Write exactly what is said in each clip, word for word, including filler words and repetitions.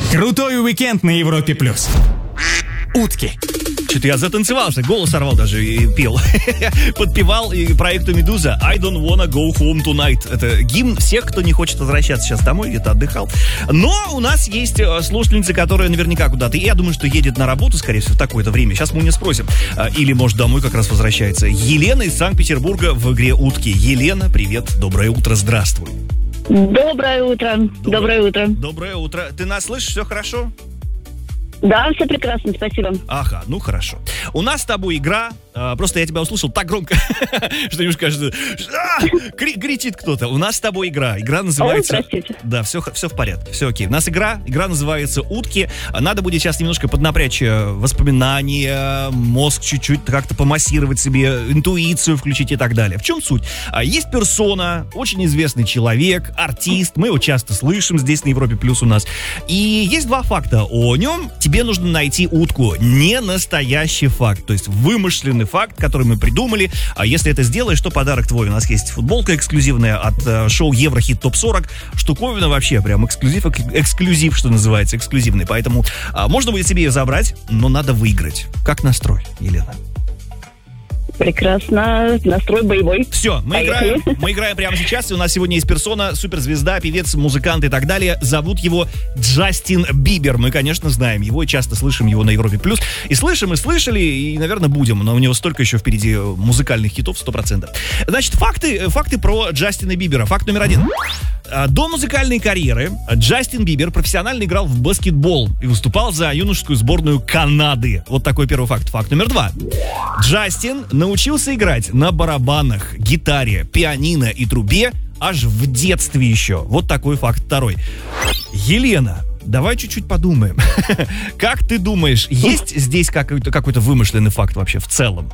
Крутой уикенд на Европе плюс. Утки. Что-то я затанцевался, голос сорвал даже и пел. Подпевал и проекту «Медуза» «I don't wanna go home tonight». Это гимн всех, кто не хочет возвращаться сейчас домой, где-то отдыхал. Но у нас есть слушательница, которая наверняка куда-то, и я думаю, что едет на работу, скорее всего, в такое-то время. Сейчас мы у нее спросим. Или, может, домой как раз возвращается. Елена из Санкт-Петербурга в игре «Утки». Елена, привет, доброе утро, здравствуй. Доброе утро. Доброе, Доброе утро. Доброе утро. Ты нас слышишь, все хорошо? Да, все прекрасно, спасибо. Ага, ну хорошо. У нас с тобой игра. А, просто я тебя услышал так громко, что немножко кажется, а, кри- кричит кто-то. У нас с тобой игра. Игра называется... Ой, простите. Да, все, все в порядке, все окей. У нас игра, игра называется «Утки». Надо будет сейчас немножко поднапрячь воспоминания, мозг чуть-чуть как-то помассировать себе, интуицию включить и так далее. В чем суть? Есть персона, очень известный человек, артист. Мы его часто слышим здесь на Европе Плюс у нас. И есть два факта о нем. Тебе нужно найти утку. Не настоящий факт, то есть вымышленный факт, который мы придумали. А если это сделаешь, то подарок твой. У нас есть футболка эксклюзивная от э, шоу Еврохит топ сорок. Штуковина вообще прям эксклюзив, эксклюзив, что называется, эксклюзивный. Поэтому э, можно будет себе ее забрать, но надо выиграть. Как настрой, Елена? Прекрасно. Настрой боевой. Все, мы играем, мы играем прямо сейчас. И у нас сегодня есть персона, суперзвезда, певец, музыкант и так далее. Зовут его Джастин Бибер. Мы, конечно, знаем его и часто слышим его на Европе Плюс. И слышим, и слышали, и, наверное, будем. Но у него столько еще впереди музыкальных хитов, сто процентов. Значит, факты, факты про Джастина Бибера. Факт номер один. До музыкальной карьеры Джастин Бибер профессионально играл в баскетбол и выступал за юношескую сборную Канады. Вот такой первый факт. Факт номер два. Джастин научился играть на барабанах, гитаре, пианино и трубе аж в детстве еще. Вот такой факт второй. Елена, давай чуть-чуть подумаем. Как ты думаешь, есть здесь какой-то, какой-то вымышленный факт вообще в целом?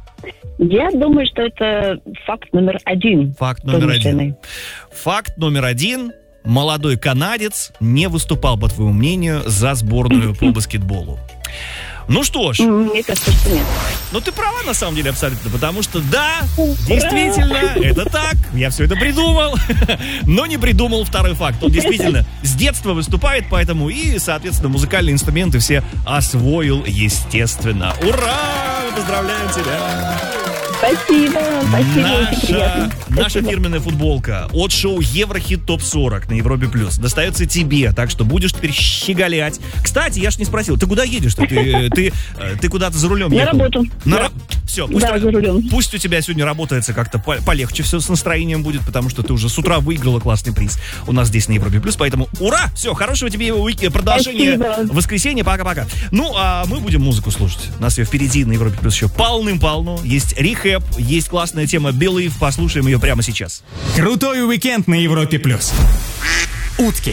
Я думаю, что это факт номер один. Факт номер один. Факт номер один. Молодой канадец не выступал, по твоему мнению, за сборную по баскетболу. Ну что ж. Мне кажется, что нет. Ну ты права на самом деле абсолютно, потому что да, действительно, это так, я все это придумал, но не придумал второй факт. Он действительно с детства выступает, поэтому и, соответственно, музыкальные инструменты все освоил, естественно. Ура! Поздравляем тебя! Спасибо, спасибо, очень приятно. Наша фирменная футболка от шоу Еврохит топ сорок на Европе Плюс достается тебе, так что будешь теперь щеголять. Кстати, я ж не спросил, ты куда едешь-то? Ты, ты, ты куда-то за рулем На ехал? работу. На да. ра... Все, пусть, да, за рулем. Пусть у тебя сегодня работается как-то полегче, все с настроением будет, потому что ты уже с утра выиграла классный приз у нас здесь на Европе Плюс, поэтому ура! Все, хорошего тебе продолжения воскресенья, пока-пока. Ну, а мы будем музыку слушать. У нас ее впереди на Европе Плюс еще полным-полно. Есть Рихэп, есть классная тема Believe, послушаем ее прямо сейчас. Крутой уикенд на Европе Плюс. Утки.